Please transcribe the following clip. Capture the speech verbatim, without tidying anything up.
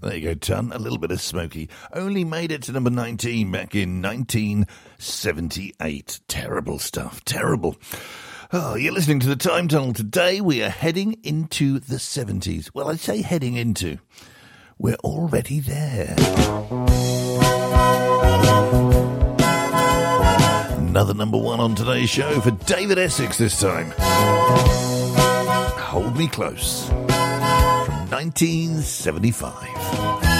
There you go, Ton. A little bit of Smokey. Only made it to number nineteen back in nineteen seventy-eight. Terrible stuff. Terrible. Oh, you're listening to the Time Tunnel. Today we are heading into the seventies. Well, I'd say heading into. We're already there. Another number one on today's show for David Essex this time. Hold Me Close from nineteen seventy-five.